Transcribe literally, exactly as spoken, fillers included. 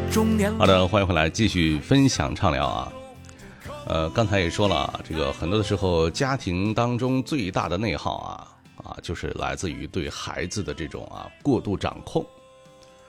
好的，欢迎回来，继续分享畅聊啊。呃，刚才也说了，这个很多的时候，家庭当中最大的内耗啊啊，就是来自于对孩子的这种啊过度掌控